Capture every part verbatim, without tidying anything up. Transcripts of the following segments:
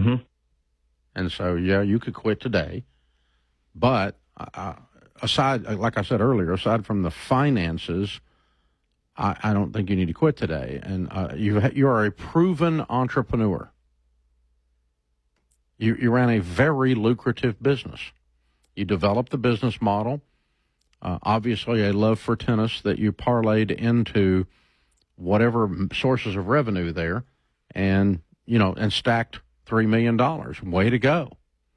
Mm-hmm. And so, yeah, you could quit today. But uh, aside, like I said earlier, aside from the finances, I, I don't think you need to quit today. And uh, you you are a proven entrepreneur. You you ran a very lucrative business. You developed the business model. Uh, obviously, a love for tennis that you parlayed into whatever sources of revenue there, and you know, and stacked three million dollars. Way to go!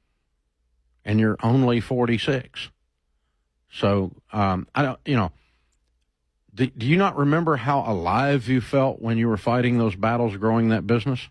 And you're only forty-six. So um, I don't, you know. Do, do you not remember how alive you felt when you were fighting those battles, growing that business?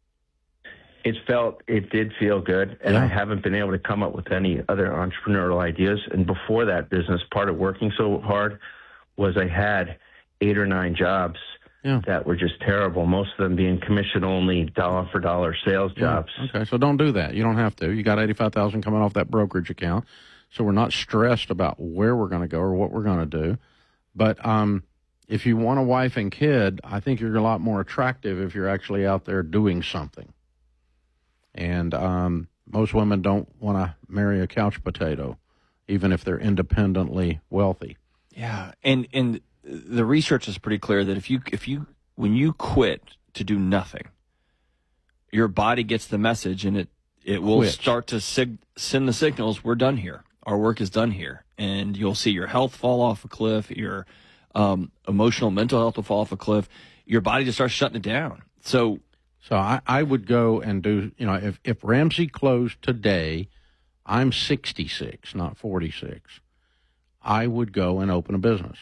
It felt, it did feel good, and Yeah. I haven't been able to come up with any other entrepreneurial ideas. And before that business, part of working so hard was I had eight or nine jobs Yeah. that were just terrible, most of them being commission-only, dollar-for-dollar sales jobs. Yeah. Okay, so don't do that. You don't have to. You got eighty-five thousand dollars coming off that brokerage account, so we're not stressed about where we're going to go or what we're going to do. But um, if you want a wife and kid, I think you're a lot more attractive if you're actually out there doing something. And um, most women don't want to marry a couch potato, even if they're independently wealthy. Yeah, and and the research is pretty clear that if you if you when you quit to do nothing, your body gets the message, and it it will Quits. start to sig- send the signals. We're done here. Our work is done here, and you'll see your health fall off a cliff. Your um, emotional, mental health will fall off a cliff. Your body just starts shutting it down. So, So I, I would go and do, you know, if, if Ramsey closed today, I'm sixty-six, not forty-six. I would go and open a business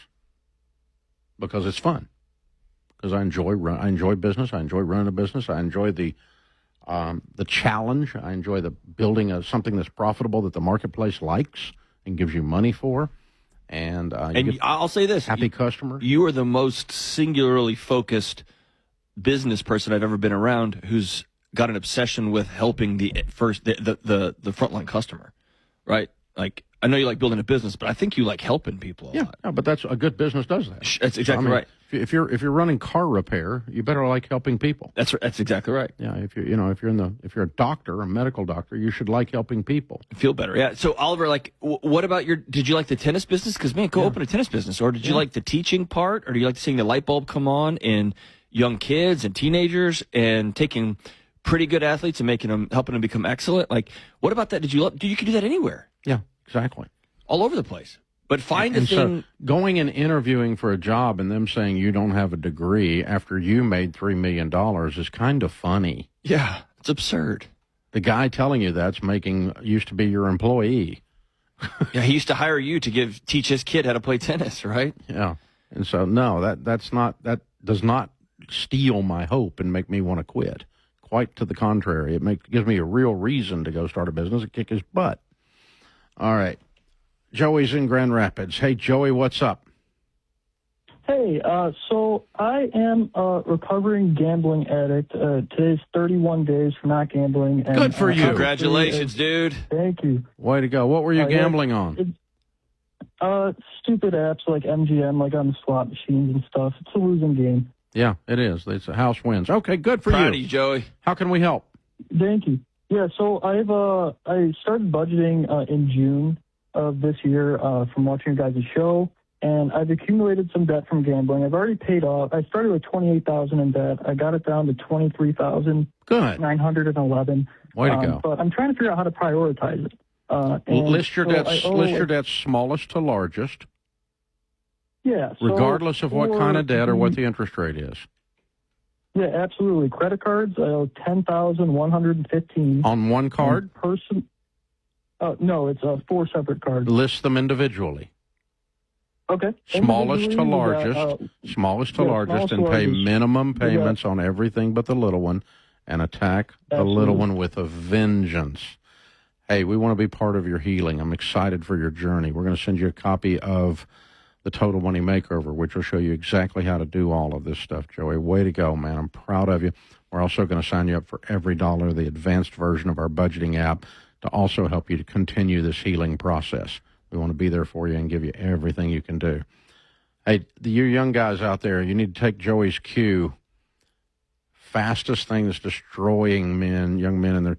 because it's fun. Because I enjoy run, I enjoy business. I enjoy running a business. I enjoy the um, the challenge. I enjoy the building of something that's profitable that the marketplace likes and gives you money for. And, uh, you and get I'll say this: happy you, customers. You are the most singularly focused business person I've ever been around who's got an obsession with helping the first the the the, the frontline customer, right? Like, I know you like building a business, but I think you like helping people a Yeah, lot. no, but that's a good business does that. That's exactly I mean, right. If you're if you're running car repair, you better like helping people. That's that's exactly right. Yeah, if you you know if you're in the if you're a doctor, a medical doctor, you should like helping people. Feel better. Yeah. So Oliver, like, w- what about your? Did you like the tennis business? Because man, go Yeah. open a tennis business. Or did you Yeah. like the teaching part? Or do you like seeing the light bulb come on in young kids and teenagers and taking pretty good athletes and making them helping them become excellent? Like, what about that? Did you love? Do you could do that anywhere? Yeah, exactly. All over the place. But find And the thing. so going and interviewing for a job and them saying you don't have a degree after you made three million dollars is kind of funny. Yeah, it's absurd. The guy telling you that's making used to be your employee. Yeah, he used to hire you to give teach his kid how to play tennis, right? Yeah, and so no, that that's not that does not steal my hope and make me want to quit. Quite to the contrary, it makes gives me a real reason to go start a business and kick his butt. All right. Joey's in Grand Rapids. Hey, Joey, what's up? Hey, uh, so I am a recovering gambling addict. Uh, today's thirty-one days for not gambling. And, Good for uh, you. Congratulations, dude. Thank you. Way to go. What were you Uh, yeah. gambling on? It, uh, stupid apps like M G M, like on the slot machines and stuff. It's a losing game. Yeah, it is. It's a house wins. Okay, good for Proud you. of you, Joey. How can we help? Thank you. Yeah, so I've uh, I started budgeting uh, in June of this year uh, from watching your guys' show, and I've accumulated some debt from gambling. I've already paid off. I started with twenty-eight thousand dollars in debt. I got it down to twenty-three thousand nine hundred eleven Good. Way to um, go. But I'm trying to figure out how to prioritize it. Uh, and List your so debts. I owe, List your like- debts smallest to largest, Yeah. So regardless of what for kind of debt or what the- the interest rate is. Yeah, absolutely. Credit cards, I owe ten thousand one hundred fifteen. On one card, And person. Uh, no, it's uh, four separate cards. list them individually. Okay. Smallest to Individually, we got, largest, uh, smallest to yeah, largest, smallest and to pay largest. minimum We got- payments on everything but the little one, and attack the Absolutely. little one with a vengeance. Hey, we want to be part of your healing. I'm excited for your journey. We're going to send you a copy of the Total Money Makeover, which will show you exactly how to do all of this stuff, Joey. Way to go, man. I'm proud of you. We're also going to sign you up for Every Dollar, the advanced version of our budgeting app, to also help you to continue this healing process. We want to be there for you and give you everything you can do. Hey, you young guys out there, you need to take Joey's cue. Fastest thing that's destroying men, young men in their